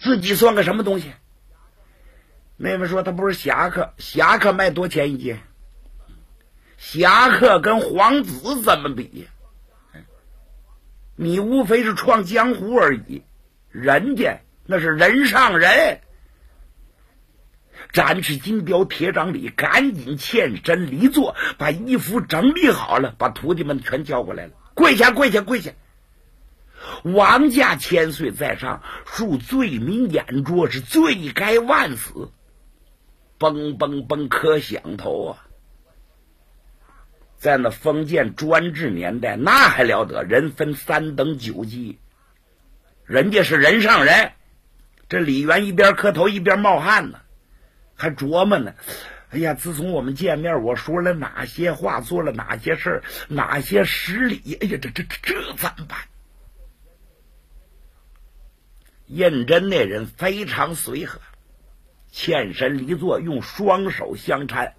自己算个什么东西？妹妹说他不是侠客，侠客卖多钱一斤？侠客跟皇子怎么比？你无非是闯江湖而已，人家那是人上人。展翅金雕铁掌里，赶紧欠身离座，把衣服整理好了，把徒弟们全叫过来了。跪下跪下跪下！王家千岁在上，恕罪民眼拙，是罪该万死。嘣嘣嘣磕响头啊！在那封建专制年代，那还了得，人分3等9级，人家是人上人。这李元一边磕头一边冒汗呢，还琢磨呢，哎呀，自从我们见面，我说了哪些话，做了哪些事儿，哪些失礼，哎呀，这怎么办？胤禛那人非常随和，欠身离座，用双手相搀，